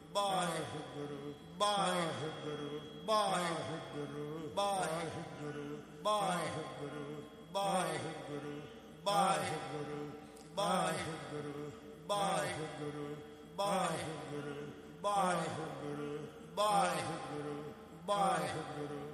Waheguru Waheguru Waheguru Waheguru Waheguru Waheguru Waheguru Waheguru Waheguru Waheguru Waheguru Waheguru Waheguru